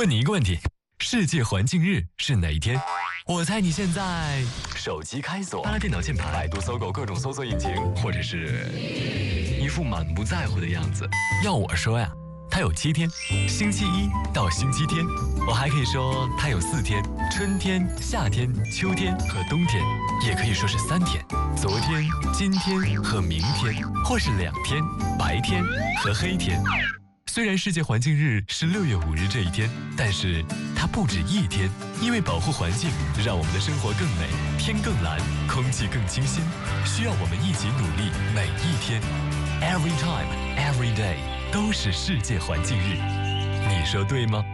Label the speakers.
Speaker 1: 问你一个问题：世界环境日是哪一天？我猜你现在手机开锁，拉电脑键盘，百度、搜狗各种搜索引擎，或者是一副满不在乎的样子。要我说呀，它有7天，星期一到星期天。我还可以说它有4天，春天、夏天、秋天和冬天，也可以说是3天，昨天、今天和明天，或是2天，白天和黑天。虽然世界环境日是6月5日这一天，但是它不止1天，因为保护环境，让我们的生活更美，天更蓝，空气更清新，需要我们一起努力，每一天 ，every time, every day 都是世界环境日。你说对吗？